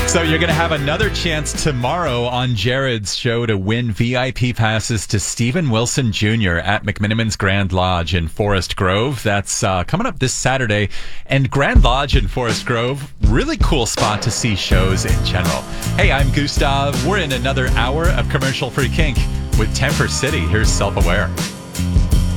So you're going to have another chance tomorrow on Jared's show to win VIP passes to Stephen Wilson Jr. at McMiniman's Grand Lodge in Forest Grove. That's coming up this Saturday. And Grand Lodge in Forest Grove, really cool spot to see shows in general. Hey, I'm Gustav. We're in another hour of commercial-free kink with Temper City. Here's Self-Aware.